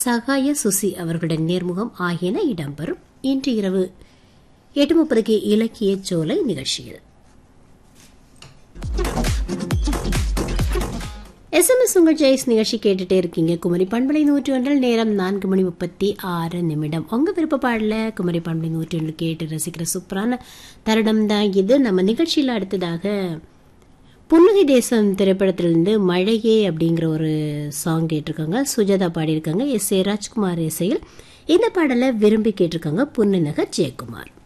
சகாய சுசி அவர்களுடன் நேர்முகம் ஆகியன இடம்பெறும். இன்று இரவு 8:30 இலக்கிய சோலை நிகழ்ச்சியில் SMS உங்கள் ஜெய்ஸ் நிகழ்ச்சி கேட்டுட்டே இருக்கீங்க. குமரி பண்பலை 101 நேரம் 4:36. உங்க விருப்ப பாடல குமரி பண்பலை 101 கேட்டு ரசிக்கிற சூப்பரான தருணம் தான் இது. நம்ம நிகழ்ச்சியில் அடுத்ததாக புன்னகை தேசம் திரைப்படத்திலிருந்து மழையே அப்படிங்கிற ஒரு சாங் கேட்டிருக்காங்க. சுஜாதா பாடியிருக்காங்க. S.A. ராஜ்குமார் இசையில் இந்த பாடலை விரும்பி கேட்டிருக்காங்க புன்னநகர் ஜெயக்குமார்.